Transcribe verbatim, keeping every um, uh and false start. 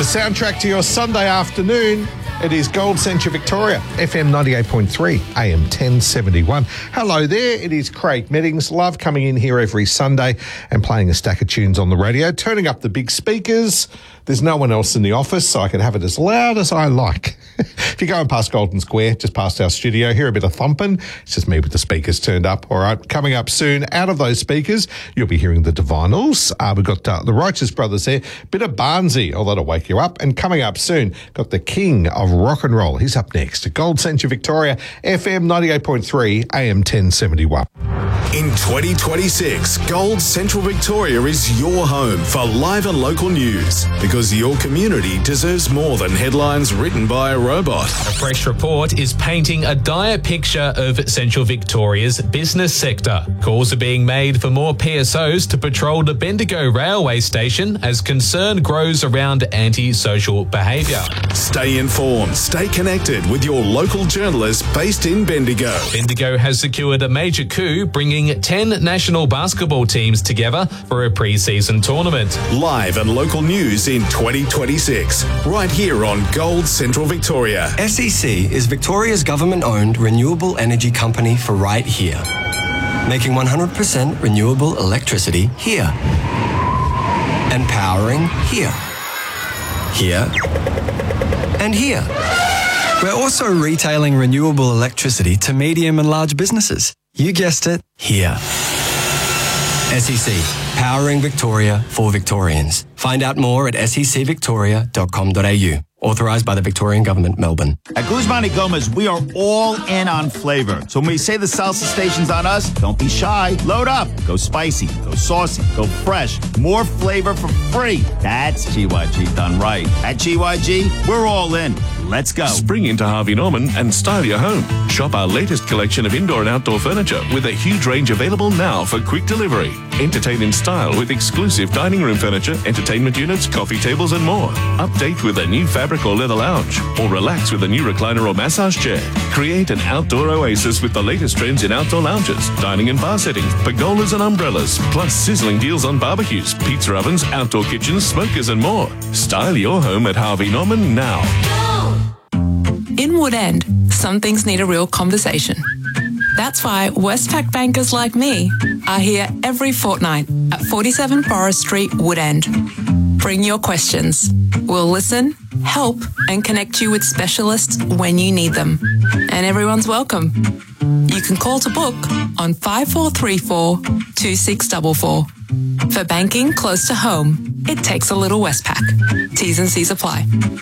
The soundtrack to your Sunday afternoon, it is Gold Central Victoria, F M ninety-eight point three, A M ten seventy-one. Hello there, it is Craig Meddings. Love coming in here every Sunday and playing a stack of tunes on the radio, turning up the big speakers. There's no one else in the office, so I can have it as loud as I like. If you're going past Golden Square, just past our studio, hear a bit of thumping. It's just me with the speakers turned up. All right, coming up soon, out of those speakers, you'll be hearing the Divinals. Uh, we've got uh, the Righteous Brothers there, bit of Barnsey, oh, that'll wake you up. And coming up soon, got the King of Rock and Roll. He's up next. Gold Central Victoria, F M ninety-eight point three, A M ten seventy-one. In twenty twenty-six, Gold Central Victoria is your home for live and local news, because your community deserves more than headlines written by a robot. A fresh report is painting a dire picture of Central Victoria's business sector. Calls are being made for more P S Os to patrol the Bendigo railway station as concern grows around anti-social behaviour. Stay informed, stay connected with your local journalists based in Bendigo. Bendigo has secured a major coup, bringing ten national basketball teams together for a pre-season tournament. Live and local news in twenty twenty-six, right here on Gold Central Victoria. S E C is Victoria's government-owned renewable energy company for right here. Making one hundred percent renewable electricity here. And powering here. Here. And here. We're also retailing renewable electricity to medium and large businesses. You guessed it, here. S E C, powering Victoria for Victorians. Find out more at s e c victoria dot com dot a u. Authorised by the Victorian Government, Melbourne. At Guzman y Gomez, we are all in on flavor. So when we say the salsa station's on us, don't be shy. Load up. Go spicy. Go saucy. Go fresh. More flavor for free. That's G Y G done right. At G Y G, we're all in. Let's go. Spring into Harvey Norman and style your home. Shop our latest collection of indoor and outdoor furniture with a huge range available now for quick delivery. Entertain in style with exclusive dining room furniture, entertainment units, coffee tables and more. Update with a new fabric or leather lounge, or relax with a new recliner or massage chair. Create an outdoor oasis with the latest trends in outdoor lounges, dining and bar settings, pergolas and umbrellas, plus sizzling deals on barbecues, pizza ovens, outdoor kitchens, smokers and more. Style your home at Harvey Norman now. In Woodend, some things need a real conversation. That's why Westpac bankers like me are here every fortnight at forty-seven Forest Street, Woodend. Bring your questions. We'll listen, help, and connect you with specialists when you need them. And everyone's welcome. You can call to book on five four three four, two six four four. For banking close to home, it takes a little Westpac. T's and C's apply.